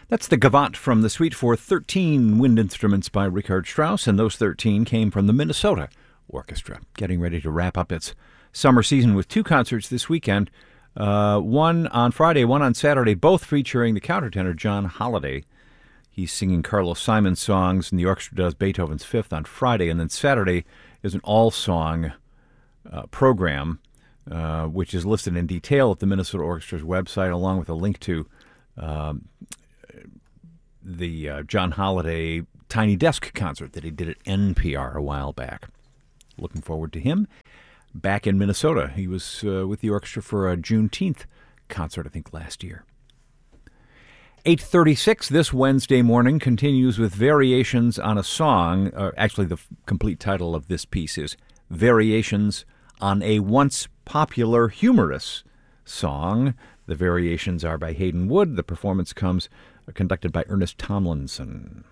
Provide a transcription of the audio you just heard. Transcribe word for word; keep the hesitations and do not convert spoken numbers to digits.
That's the Gavotte from the suite for thirteen wind instruments by Richard Strauss, and those thirteen came from the Minnesota Orchestra, getting ready to wrap up its summer season with two concerts this weekend, uh, one on Friday, one on Saturday, both featuring the countertenor John Holliday. He's singing Carlos Simon songs, and the orchestra does Beethoven's Fifth on Friday, and then Saturday is an all-song uh, program, uh, which is listed in detail at the Minnesota Orchestra's website, along with a link to um, the uh, John Holliday Tiny Desk concert that he did at N P R a while back. Looking forward to him back in Minnesota. He was uh, with the orchestra for a Juneteenth concert, I think, last year. eight thirty-six this Wednesday morning continues with Variations on a Song. Uh, actually, the f- complete title of this piece is Variations on a Once Popular Humorous Song. The variations are by Hayden Wood. The performance comes uh, conducted by Ernest Tomlinson.